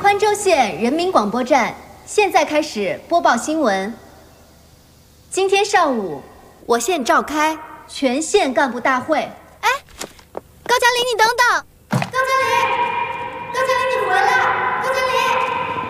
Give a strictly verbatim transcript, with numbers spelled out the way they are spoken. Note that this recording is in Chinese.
欢州县人民广播站现在开始播报新闻。今天上午，我县召开全县干部大会。 哎，高嘉玲，你等等！